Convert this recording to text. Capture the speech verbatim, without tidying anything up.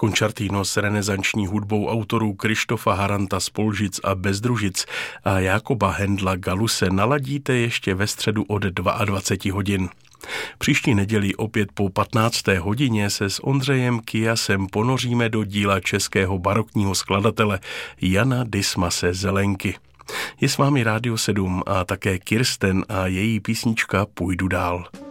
Končartino s renesanční hudbou autorů Krištofa Haranta z Polžic a Bezdružic a Jákoba Hendla Galuse naladíte ještě ve středu od dvacet dva hodin. Příští neděli opět po patnácté hodině se s Ondřejem Kyasem ponoříme do díla českého barokního skladatele Jana Dismase Zelenky. Je s vámi Rádio sedm a také Kirsten a její písnička Půjdu dál.